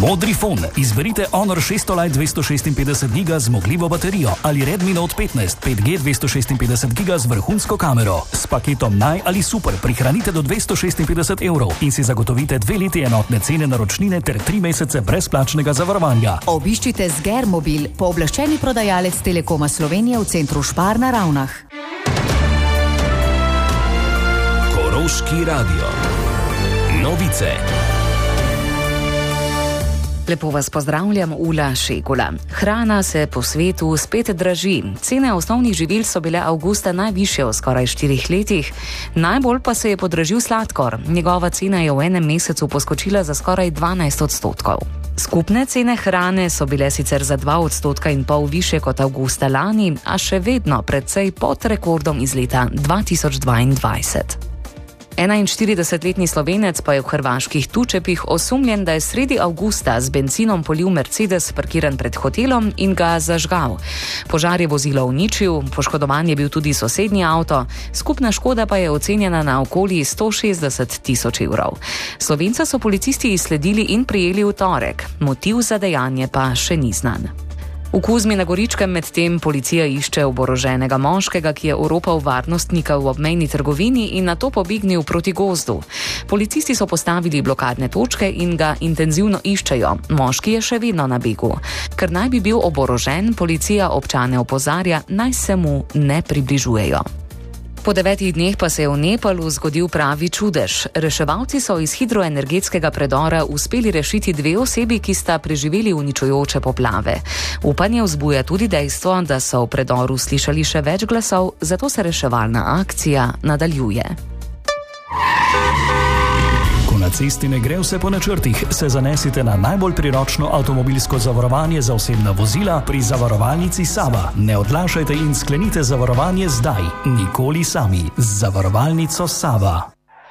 Modrifon. Izberite Honor 600 Lite 256 GB z zmogljivo baterijo ali Redmi Note 15 5G 256 GB z vrhunsko kamero. S paketom Naj ali Super prihranite do 256 € in si zagotovite 2 leti enotne cene naročnine ter 3 mesece brezplačnega zavarovanja. Obiščite Sgermobil, pooblaščeni prodajalec Telekoma Slovenije v centru Špar na Ravnah. Koroški radio. Novice. Lepo vas pozdravljam, Ula Šegula. Hrana se po svetu spet draži. Cene osnovnih živil so bile avgusta najvišje v skoraj 4 letih. Najbolj pa se je podražil sladkor. Njegova cena je v enem mesecu poskočila za skoraj 12%. Skupne cene hrane so bile sicer za 2,5 % više kot avgusta lani, a še vedno precej pod rekordom iz leta 2022. 41-letni Slovenec pa je v hrvaških Tučepih osumljen, da je sredi avgusta z bencinom polil Mercedes parkiran pred hotelom in ga zažgal. Požar je vozilo uničil, poškodovan je bil tudi sosednji avto, skupna škoda pa je ocenjena na okoli 160 000 €. Slovenca so policisti izsledili in prijeli v torek, motiv za dejanje pa še ni znan. V Kuzmi na Goričkem medtem policija išče oboroženega moškega, ki je oropal varnostnika v obmejni trgovini in nato pobegnil proti gozdu. Policisti so postavili blokadne točke in ga intenzivno iščejo. Moški je še vedno na begu. Ker naj bi bil oborožen, policija občane opozarja, naj se mu ne približujejo. Po 9 dneh pa se je v Nepalu zgodil pravi čudež. Reševalci so iz hidroenergetskega predora uspeli rešiti 2 osebi, ki sta preživeli uničujoče poplave. Upanje vzbuja tudi dejstvo, da so v predoru slišali še več glasov, zato se reševalna akcija nadaljuje. Ko na cesti ne gre vse po načrtih, se zanesite na najbolj priročno avtomobilsko zavarovanje za osebna vozila pri zavarovalnici Sava. Ne odlašajte in sklenite zavarovanje zdaj, nikoli sami. Z zavarovalnico Sava.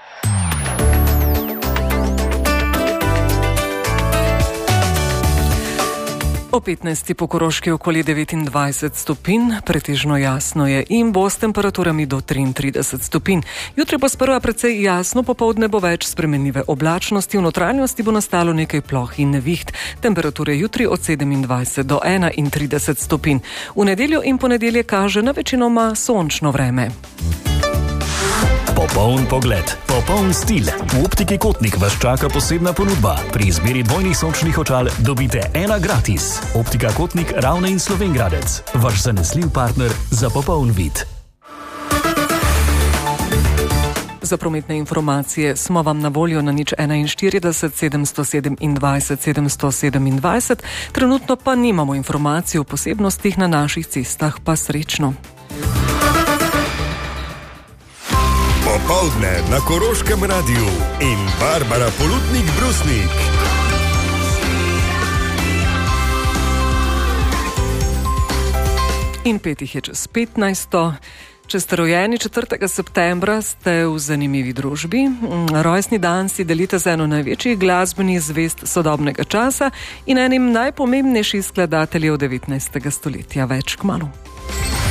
O 15. po Koroški okoli 29 stopinj, pretežno jasno je in bo s temperaturami do 33 stopinj. Jutri bo sprva precej jasno, popoldne bo več spremenljive oblačnosti, v notranjosti bo nastalo nekaj ploh in neviht. Temperature jutri od 27 do 31 stopinj. V nedeljo in ponedeljek kaže na večinoma sončno vreme. Popoln pogled, popoln stil. V Optiki Kotnik vas čaka posebna ponudba. Pri izbiri dvojnih sončnih očal dobite 1 gratis. Optika Kotnik, Ravne in Slovenj Gradec. Vaš zanesljiv partner za popoln vid. Za prometne informacije smo vam na voljo na 041 727 727. Trenutno pa nimamo informacij o posebnostih na naših cestah, pa srečno. Popoldne na Koroškem radiju in Barbara Polutnik-Brusnik. In 5:15. Če ste rojeni 4. septembra, ste v zanimivi družbi. Rojstni dan si delite z eno največjih glasbenih zvezd sodobnega časa in enim najpomembnejših skladateljev 19. stoletja. Več kmalu.